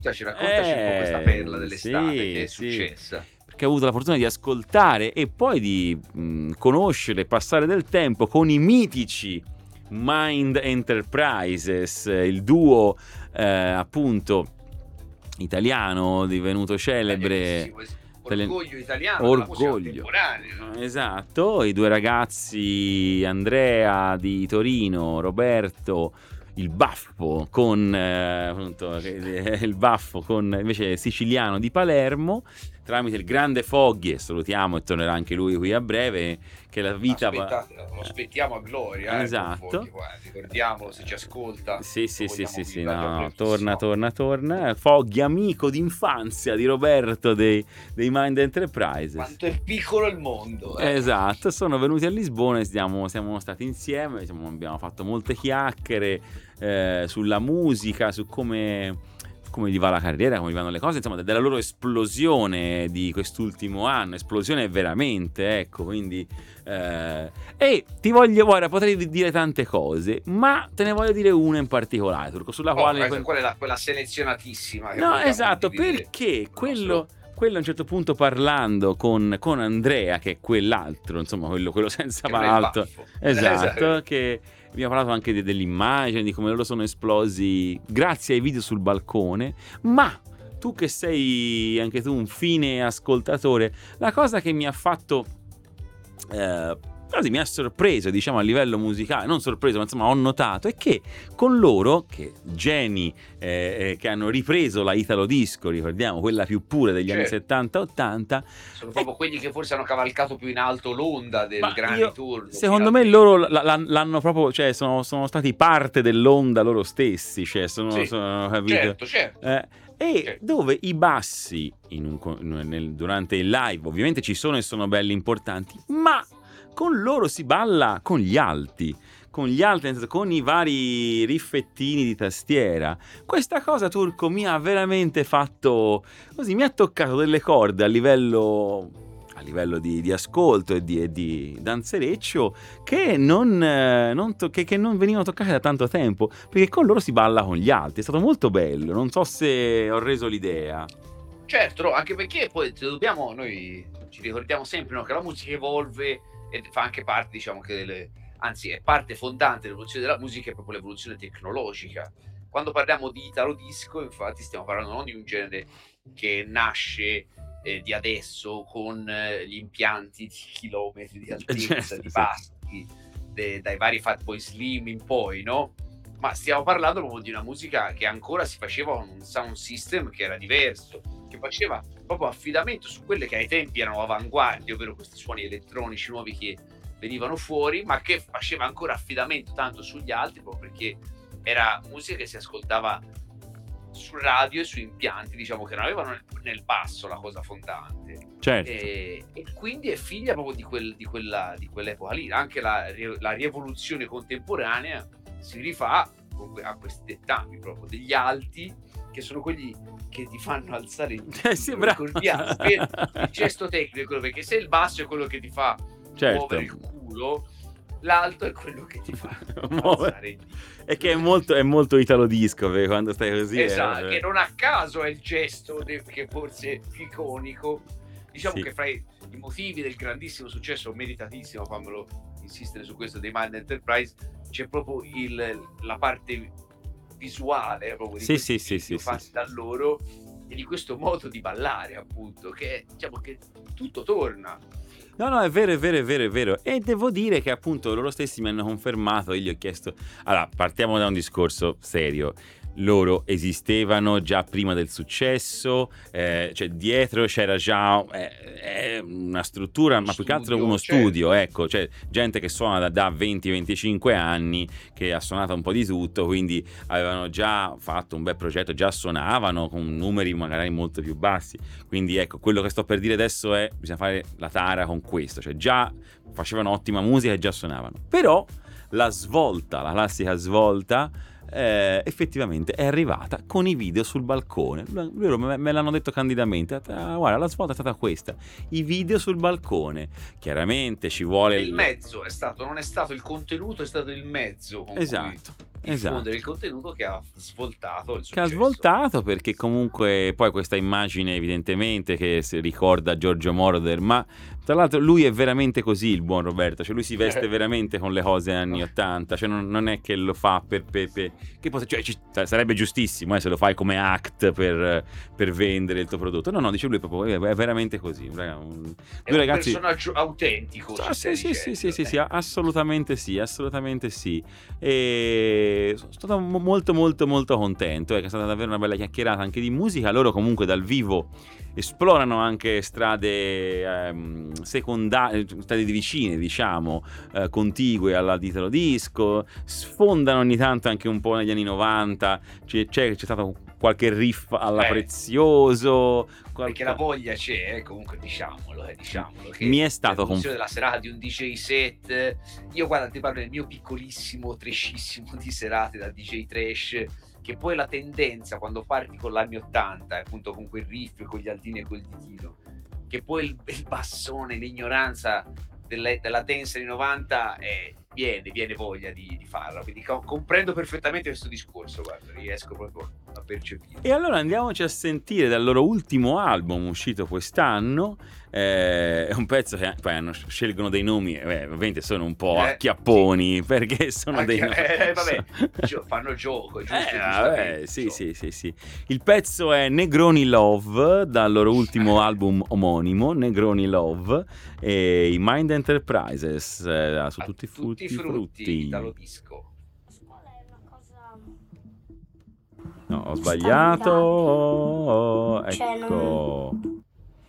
raccontaci un po' questa perla dell'estate che è sì, successa. perché ho avuto la fortuna di ascoltare e poi di conoscere e passare del tempo con i mitici Mind Enterprises, il duo appunto italiano divenuto celebre. Orgoglio italiano della musica Orgoglio. contemporanea. Esatto, i due ragazzi Andrea di Torino, Roberto il baffo con appunto il baffo con invece siciliano di Palermo, tramite il grande Foggy, e salutiamo e tornerà anche lui qui a breve, che la vita lo aspettiamo a gloria, esatto. Foggy, ricordiamolo se ci ascolta. Sì, no, torna Foggy, amico d'infanzia di Roberto dei Mind Enterprises. Quanto è piccolo il mondo, Esatto, sono venuti a Lisbona e siamo stati insieme, abbiamo fatto molte chiacchiere sulla musica, su come gli va la carriera, come gli vanno le cose, insomma, della loro esplosione di quest'ultimo anno, esplosione veramente, ecco, quindi e ti voglio, ora potrei dire tante cose, ma te ne voglio dire una in particolare, Turco, sulla quale quella selezionatissima no, esatto, perché quello a un certo punto, parlando con Andrea, che è quell'altro, insomma, quello senza palto, esatto, che abbiamo parlato anche dell'immagine, di come loro sono esplosi grazie ai video sul balcone. Ma tu che sei anche tu un fine ascoltatore, la cosa che mi ha fatto quasi mi ha sorpreso, diciamo, a livello musicale, non sorpreso, ma insomma ho notato, è che con loro, che geni che hanno ripreso la Italo Disco, ricordiamo, quella più pura degli anni 70-80, sono proprio quelli che forse hanno cavalcato più in alto l'onda del gran ritorno. Secondo me loro l'hanno proprio, cioè sono stati parte dell'onda loro stessi, cioè sono capito? Certo. Dove i bassi durante il live ovviamente ci sono e sono belli importanti, ma con loro si balla con gli alti, con i vari riffettini di tastiera. Questa cosa, Turco, mi ha veramente fatto così, mi ha toccato delle corde a livello di ascolto e di danzereccio che non venivano toccate da tanto tempo, perché con loro si balla con gli alti. È stato molto bello, non so se ho reso l'idea. Certo, no, anche perché poi noi ci ricordiamo sempre, no, che la musica evolve e fa anche parte, diciamo, anzi è parte fondante dell'evoluzione della musica, è proprio l'evoluzione tecnologica. Quando parliamo di Italo Disco, infatti stiamo parlando non di un genere che nasce di adesso con gli impianti di chilometri di altezza, di passi, dai vari Fatboy Slim in poi, no? Ma stiamo parlando proprio di una musica che ancora si faceva con un sound system che era diverso, che faceva proprio affidamento su quelle che ai tempi erano avanguardie, ovvero questi suoni elettronici nuovi che venivano fuori, ma che faceva ancora affidamento tanto sugli altri, proprio perché era musica che si ascoltava su radio e su impianti, diciamo, che non avevano nel basso la cosa fondante. Certo. E quindi è figlia proprio di quell'epoca lì. Anche la rievoluzione contemporanea si rifà a questi dettami proprio degli alti, che sono quelli che ti fanno alzare il gesto tecnico, perché se il basso è quello che ti fa muovere il culo, l'alto è quello che ti fa alzare il dito. E che è molto Italo Disco, perché quando stai così esatto, che non a caso è il gesto che forse è più iconico, diciamo, che fra i motivi del grandissimo successo, meritatissimo, fammelo insistere su questo, dei Mind Enterprise, c'è proprio la parte visuale proprio di questi fatti da loro, e di questo modo di ballare, appunto, che diciamo che tutto torna. No, è vero. E devo dire che appunto loro stessi mi hanno confermato, io gli ho chiesto, allora partiamo da un discorso serio. Loro esistevano già prima del successo, cioè dietro c'era già una struttura, ma più che altro uno studio, ecco, cioè gente che suona da 20-25 anni, che ha suonato un po' di tutto, quindi avevano già fatto un bel progetto, già suonavano con numeri magari molto più bassi, quindi ecco, quello che sto per dire adesso è bisogna fare la tara con questo, cioè già facevano ottima musica e già suonavano, però la classica svolta effettivamente è arrivata con i video sul balcone. Loro me l'hanno detto candidamente, guarda, la svolta è stata questa, i video sul balcone. Chiaramente ci vuole il mezzo, non è stato il contenuto, è stato il mezzo con esatto. diffondere esatto. il contenuto che ha svoltato il Che ha successo. svoltato perché comunque poi questa immagine evidentemente che ricorda Giorgio Moroder, ma tra l'altro lui è veramente così il buon Roberto, cioè lui si veste veramente con le cose anni '80, cioè non è che lo fa cioè, sarebbe giustissimo se lo fai come act per vendere il tuo prodotto, no, dice lui proprio, è veramente così, È due un ragazzi. personaggio autentico, ci Sì, stai sì, sì, sì, dicendo. sì, sì, assolutamente sì, assolutamente sì. E sono stato molto, molto, molto contento. Che è stata davvero una bella chiacchierata anche di musica. Loro comunque dal vivo esplorano anche strade secondarie, strade di vicine, diciamo, contigue all'Italo Disco. Sfondano ogni tanto anche un po' negli anni 90. C'è stato qualche riff alla Eh, Prezioso. perché la voglia c'è, comunque diciamolo, Mi che è stato l'evoluzione della serata di un DJ set, io guarda, ti parlo del mio piccolissimo, trashissimo di serate da DJ trash, che poi la tendenza quando parti con l'anni 80, appunto con quel riff, con gli altini e col ditino, che poi il bassone, l'ignoranza della dance dei 90 viene voglia di farla, quindi comprendo perfettamente questo discorso, guarda, riesco proprio a percepire. E allora andiamoci a sentire dal loro ultimo album uscito quest'anno, è un pezzo che poi scelgono dei nomi, ovviamente sono un po' Sì. acchiapponi perché sono dei Anche nomi. vabbè, fanno gioco, è giusto, Vabbè, giustamente, sì, gioco. sì, sì, sì. Il pezzo è Negroni Love, dal loro ultimo album omonimo, Negroni Love, e i Mind Enterprises, su A tutti i tutti i frutti frutti, Italo frutti. Disco. A scuola è una cosa No, ho standard, sbagliato. cioè non, Ecco.